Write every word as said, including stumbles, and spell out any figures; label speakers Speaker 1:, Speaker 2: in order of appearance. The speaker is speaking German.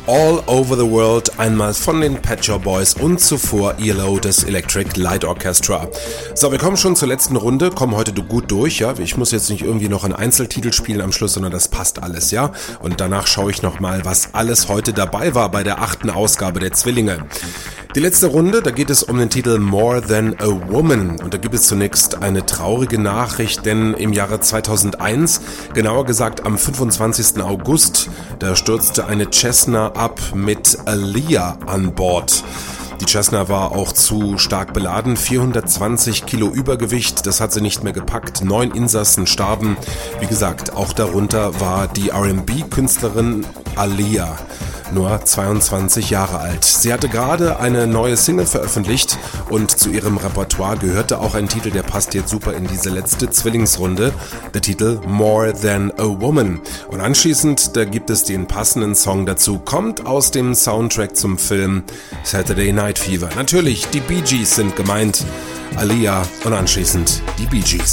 Speaker 1: All Over the World, einmal von den Pet Shop Boys und zuvor E L O, das Electric Light Orchestra. So, wir kommen schon zur letzten Runde, kommen heute gut durch, ja. Ich muss jetzt nicht irgendwie noch einen Einzeltitel spielen am Schluss, sondern das passt alles, ja. Und danach schaue ich nochmal, was alles heute dabei war bei der achten Ausgabe der Zwillinge. Die letzte Runde, da geht es um den Titel More Than a Woman. Und da gibt es zunächst eine traurige Nachricht, denn im Jahre zweitausendeins, genauer gesagt am fünfundzwanzigsten August, da stürzte eine Cessna ab mit Aaliyah an Bord. Die Cessna war auch zu stark beladen, vierhundertzwanzig Kilo Übergewicht, das hat sie nicht mehr gepackt, neun Insassen starben. Wie gesagt, auch darunter war die R and B-Künstlerin Aaliyah, nur zweiundzwanzig Jahre alt. Sie hatte gerade eine neue Single veröffentlicht und zu ihrem Repertoire gehörte auch ein Titel, der passt jetzt super in diese letzte Zwillingsrunde, der Titel More Than a Woman. Und anschließend, da gibt es den passenden Song dazu, kommt aus dem Soundtrack zum Film Saturday Night Fever. Natürlich, die Bee Gees sind gemeint, Aaliyah und anschließend die Bee Gees.